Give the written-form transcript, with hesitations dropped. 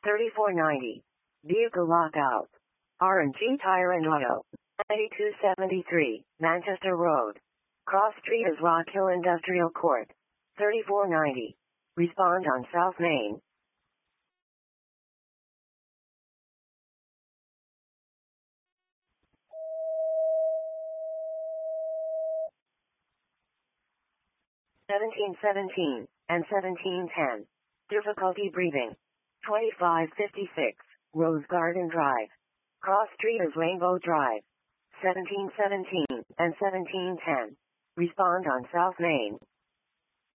3490. Vehicle lockout. R&G Tire and Auto. 9273, Manchester Road. Cross Street is Rock Hill Industrial Court. 3490. Respond on South Main. (1717) and 1710. Difficulty breathing. 2556, Rose Garden Drive. Cross Street is Rainbow Drive. 1717 and 1710. Respond on South Main.